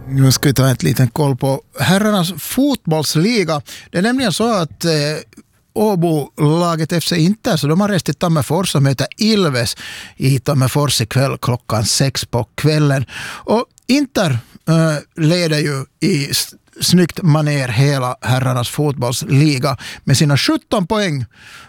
Nu ska vi ta ett liten koll på herrarnas fotbollsliga. Det är nämligen så att Åbo-laget FC Inter, så de har rest till Tammerfors och möter Ilves i Tammerfors ikväll klockan 6 på kvällen. Och Inter leder ju i snyggt maner hela herrarnas fotbollsliga med sina 17 poäng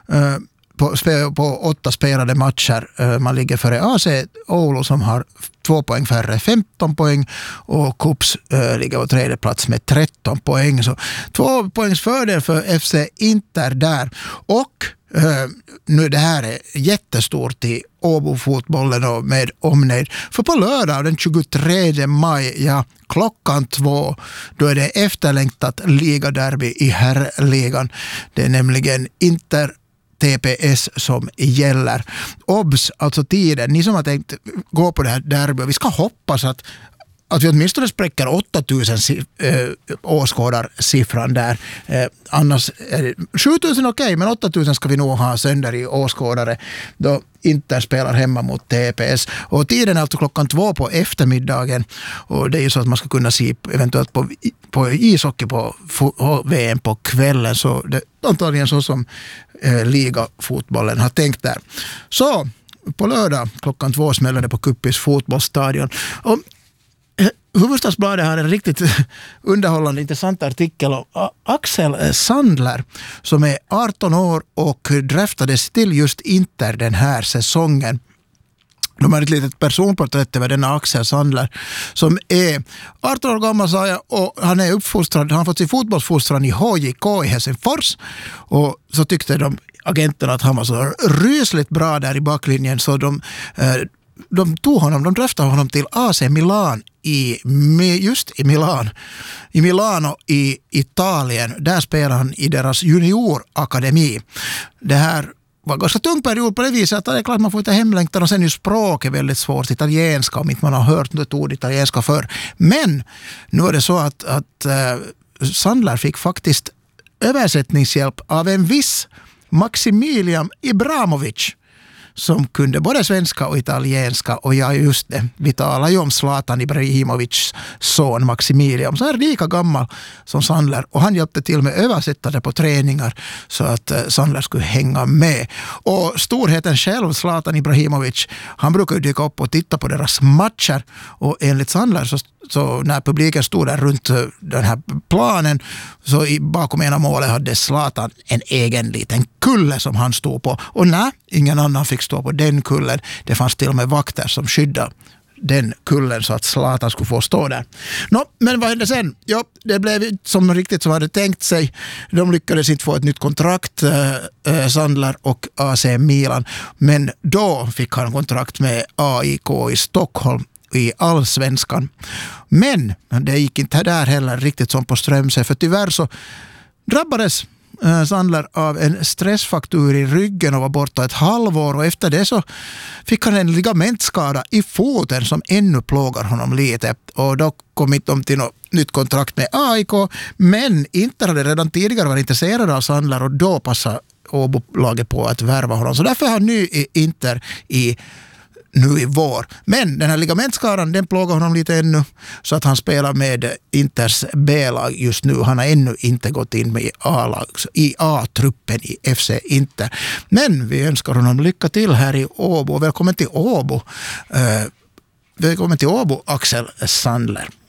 på 8 spelade matcher. Man ligger före AC Oulu som har 2 poäng färre, 15 poäng, och Kups ligger på tredje plats med 13 poäng. Så 2 poängs fördel för FC Inter där. Och nu det här är jättestort i Åbo-fotbollen och med omnejd. För på lördag den 23 maj, ja, klockan 2, då är det efterlängtat ligaderby i herrligan. Det är nämligen Inter TPS som gäller. Obs, alltså tiden. Ni som har tänkt gå på det här derby, vi ska hoppas att vi åtminstone spräcker 8000 åskådarsiffran där. Annars är det 7000 okej, men 8000 ska vi nog ha sönder i åskådare då Inter spelar hemma mot TPS. Och tiden är alltså klockan 2 på eftermiddagen. Och det är ju så att man ska kunna se eventuellt på ishockey på VM på kvällen. Så det är antagligen så som ligafotbollen har tänkt där. Så på lördag klockan 2 smäller det på Kuppis fotbollsstadion. Och Hufvudstadsbladet har en riktigt underhållande intressant artikel om Axel Sandler som är 18 år och draftades till just Inter den här säsongen. De har ett litet personporträtt över denna Axel Sandler som är 18 år gammal, sa jag, och han är uppfostrad, han har fått sin fotbollsfostran i HJK i Helsingfors, och så tyckte de agenterna att han var så rysligt bra där i baklinjen, så de tog honom, de draftade honom till AC Milan i Milano i Italien. Där spelar han i deras juniorakademi. Det här var ganska tung period på det viset att det är klart man får inte hemlängtan, och sen är ju språk är väldigt svårt, italienska, om inte man har hört något ord italienska för. Men nu är det så att Sandler fick faktiskt översättningshjälp av en viss Maximilian Ibramovic som kunde både svenska och italienska, och ja, just det, vi talar ju om Zlatan Ibrahimovics son Maximilian, så är lika gammal som Sandler, och han hjälpte till med översättare på träningar så att Sandler skulle hänga med. Och storheten själv, Zlatan Ibrahimovic, han brukar ju dyka upp och titta på deras matcher, och enligt Sandler så när publiken stod där runt den här planen, så bakom ena målet hade Zlatan en egen liten kulle som han stod på, och nej, ingen annan fick stå på den kullen. Det fanns till och med vakter som skyddade den kullen så att Zlatan skulle få stå där. Men vad hände sen? Ja, det blev som riktigt som hade tänkt sig. De lyckades inte få ett nytt kontrakt, Sandler och AC Milan, men då fick han kontrakt med AIK i Stockholm i allsvenskan. Men det gick inte där heller riktigt som på Strömsö, för tyvärr så drabbades Sandler av en stressfraktur i ryggen och var borta ett halvår, och efter det så fick han en ligamentskada i foten som ännu plågar honom lite, och då kom inte de till något nytt kontrakt med AIK, men Inter hade redan tidigare varit intresserade av Sandler, och då passade Åbo-laget på att värva honom, så därför är han nu i Inter nu i vår. Men den här ligamentskadan, den plågar honom lite ännu, så att han spelar med Inters B-lag just nu. Han har ännu inte gått in med i A-truppen i FC Inter. Men vi önskar honom lycka till här i Åbo. Välkommen till Åbo. Axel Sandler.